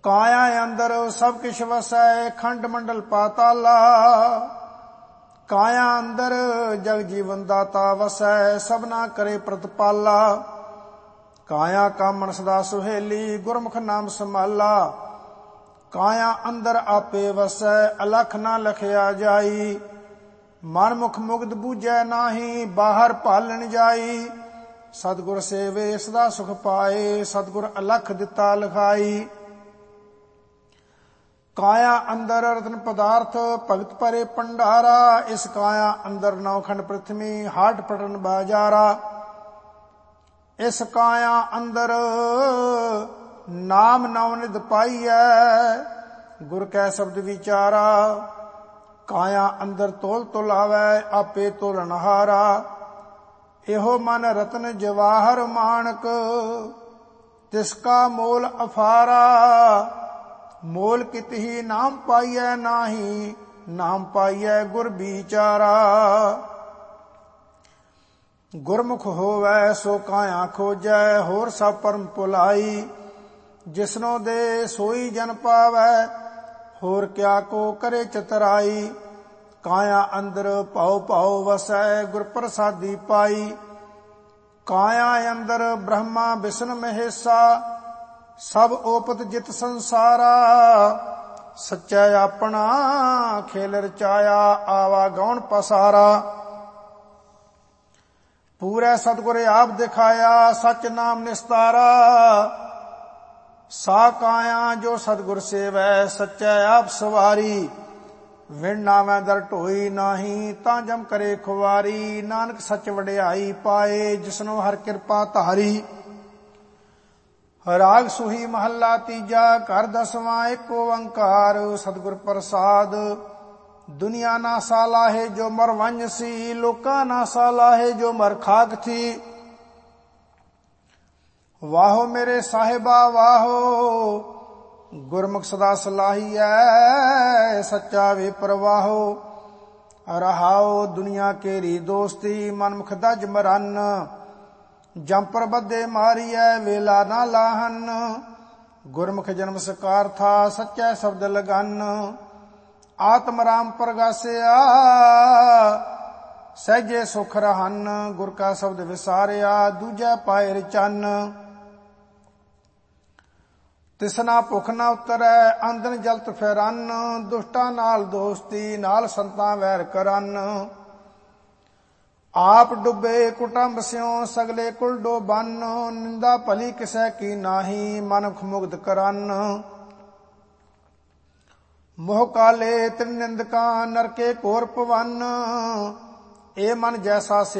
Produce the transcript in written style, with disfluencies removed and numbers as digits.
काया अंदर सब किश वसै खंड मंडल पाताला। काया अंदर जग जीवन दाता वसै सबना करे प्रतिपाला। काया कामन सदा सुहेली गुरमुख नाम समाला। काया अंदर आपे वसै अलख ना लखया जाई। मन मुख मुग्ध बूझै नाही बाहर भालन जाई। सतगुर सेवे सदा सुख पाए सतगुर अलख दिता लिखाई। काया अंदर रतन पदार्थ भगत परे भंडारा। इस काया अंदर नौखंड पृथ्वी हाट पटन बाजारा। इस काया अंदर नाम नवनिध पाईऐ गुर कै शब्द विचारा। काया अंदर तोल तुलावै आपे तोलनहारा। एहो मन रतन जवाहर मानक तिसका मोल अफारा। मोल कित ही नाम पाईऐ नाही नाम पाईऐ गुर बिचारा। गुरमुख होवै सो काया खोजै होर सब परम भुलाई। जिसनो दे सोई जन पावै होर क्या को करे चतराई। काया अंदर भाव भाव वसै गुर प्रसादी पाई। काया अंदर ब्रह्मा विष्णु महेशा सब ओपत जित संसारा। सच्चा अपना खेल रचाया आवा गौण पसारा। पूरे सतगुर आप दिखाया सच नाम निस्तारा। सा काया जो सतगुर सेवै सच्चा आप सवारी। विण नावै दर ढोई नाही तां जम करे खुवारी। नानक सच वडियाई पाए जिसनो हर कृपा धारी। राग सुही महला तीजा घर दसवां एक ओंकार। सतगुर प्रसाद दुनिया ना सालाहे जो मर वंज सी। लोका ना सालाहे जो मर खाक थी। वाहो मेरे साहिबा वाहो गुरमुख सदा सलाहिया सच्चा वे प्रवाहो। रहाओ दुनिया केरी दोस्ती मनमुख दज मरन। जंपर बदे मारिए वेला ना लाहन। गुरमुख जन्म सकार था सच्चा शब्द लगन। आत्म राम प्रगासिया सहजे सुख रहन। गुर का शब्द विसारिया दूजा पाए चन। तिसना भुख ना उतरै आंदन जलत फिरन। दुष्टा नाल दोस्ती नाल संतां वैर करन। आप डुबे कुटुंब स्यों सगले कुल डोबन। निंदा भली किसै की नाही मनमुख मुग्ध करन। मोह काले त्रिनिंदका नरके घोर पवन। ए मन जैसा